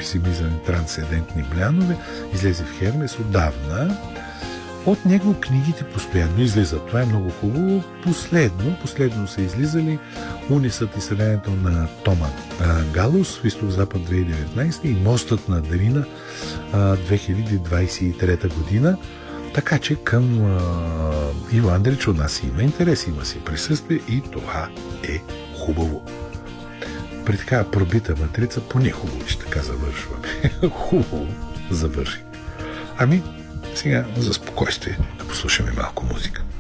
песимизъм и трансцендентни блянове. Излезе в Хермес отдавна. От него книгите постоянно излизат. Това е много хубаво. Последно са излизали Унисът и съдението на Тома Галус в Изток-Запад 2019 и Мостът на Дрина 2023 година. Така че към Иво Андрич от нас има интерес, има си присъствие и това е хубаво. При така пробита матрица поне хубаво, че така завършваме. Хубаво завърши. Ами, сега за спокойствие да послушаме малко музика.